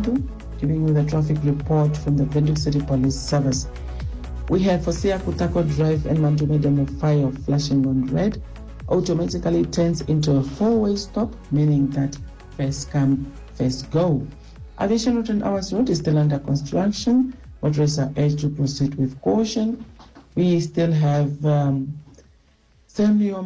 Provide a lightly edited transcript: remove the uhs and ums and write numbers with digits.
Bantu, giving you the traffic report from the Windhoek City Police Service. We have for Kutako Drive and Mantumede Mufai flashing on red, automatically turns into a four-way stop, meaning that first come, first go. Aviation Route and Hours Road is still under construction. Motorists are urged to proceed with caution. We still have Samuel